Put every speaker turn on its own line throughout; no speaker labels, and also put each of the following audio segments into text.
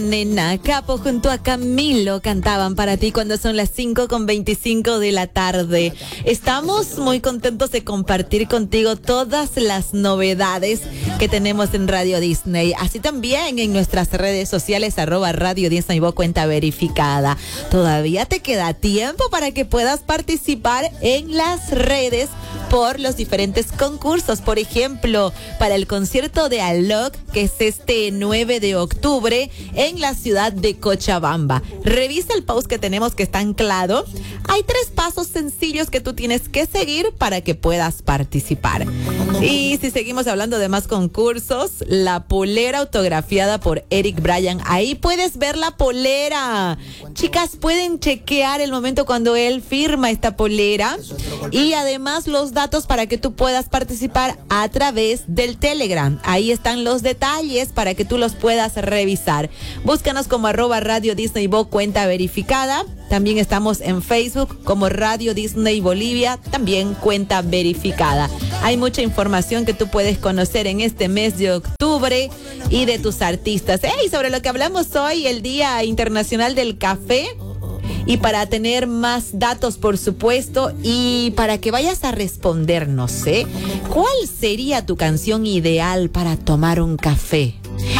Nena Capo junto a Camilo cantaban para ti cuando son las 5:25 de la tarde. Estamos muy contentos de compartir contigo todas las novedades que tenemos en Radio Disney. Así también en nuestras redes sociales, @Radio Disney, cuenta verificada. Todavía te queda tiempo para que puedas participar en las redes por los diferentes concursos. Por ejemplo, para el concierto de Alok, que es este 9 de octubre en la ciudad de Cochabamba. Revisa el post que tenemos que está anclado. Hay 3 pasos sencillos que tú tienes que seguir para que puedas participar. Y si seguimos hablando de más concursos, la polera autografiada por Eric Bryan. Ahí puedes ver la polera. Chicas, pueden chequear el momento cuando él firma esta polera y además los datos para que tú puedas participar a través del Telegram. Ahí están los detalles para que tú los puedas revisar. Búscanos como @Radio Disney cuenta verificada. También estamos en Facebook como Radio Disney Bolivia, también cuenta verificada. Hay mucha información que tú puedes conocer en este mes de octubre y de tus artistas. ¡Hey! Sobre lo que hablamos hoy, el Día Internacional del Café. Y para tener más datos, por supuesto, y para que vayas a respondernos, ¿cuál sería tu canción ideal para tomar un café?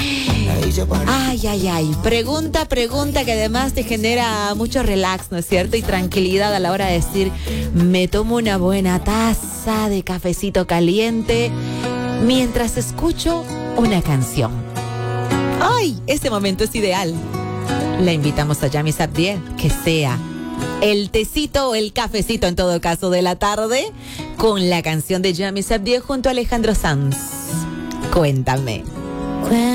Ay. Pregunta que además te genera mucho relax, ¿no es cierto? Y tranquilidad a la hora de decir, me tomo una buena taza de cafecito caliente mientras escucho una canción. ¡Ay! Este momento es ideal. La invitamos a Yami Sabdier, que sea el tecito o el cafecito en todo caso de la tarde con la canción de Yami Sabdier junto a Alejandro Sanz. Cuéntame.